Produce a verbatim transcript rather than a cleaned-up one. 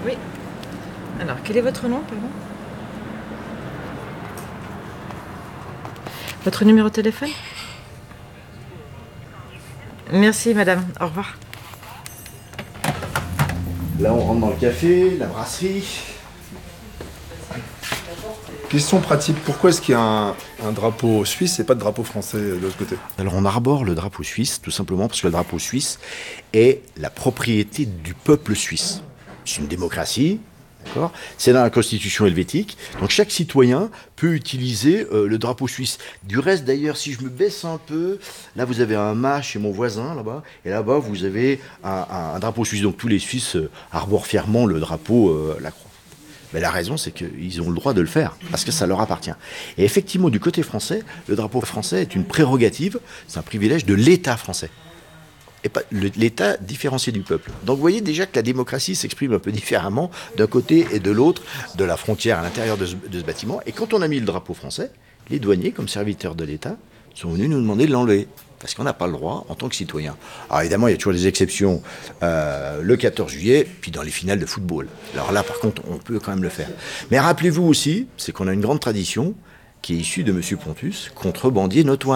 Oui. Alors, quel est votre nom, pardon? Votre numéro de téléphone? Merci, madame. Au revoir. Là, on rentre dans le café, la brasserie. Question pratique, pourquoi est-ce qu'il y a un, un drapeau suisse et pas de drapeau français de l'autre côté? Alors, on arbore le drapeau suisse, tout simplement parce que le drapeau suisse est la propriété du peuple suisse. C'est une démocratie. D'accord ? C'est dans la constitution helvétique, donc chaque citoyen peut utiliser euh, le drapeau suisse. Du reste d'ailleurs, si je me baisse un peu, là vous avez un mât chez mon voisin là-bas, et là-bas vous avez un, un, un drapeau suisse, donc tous les Suisses euh, arborent fièrement le drapeau, euh, la croix. Mais la raison, c'est qu'ils ont le droit de le faire, parce que ça leur appartient. Et effectivement, du côté français, le drapeau français est une prérogative, c'est un privilège de l'État français. Et pas l'État différencié du peuple. Donc vous voyez déjà que la démocratie s'exprime un peu différemment d'un côté et de l'autre de la frontière à l'intérieur de ce, de ce bâtiment. Et quand on a mis le drapeau français, les douaniers, comme serviteurs de l'État, sont venus nous demander de l'enlever. Parce qu'on n'a pas le droit en tant que citoyen. Alors évidemment, il y a toujours des exceptions. Euh, le quatorze juillet, puis dans les finales de football. Alors là, par contre, on peut quand même le faire. Mais rappelez-vous aussi, c'est qu'on a une grande tradition qui est issue de M. Pontus, contrebandier notoire.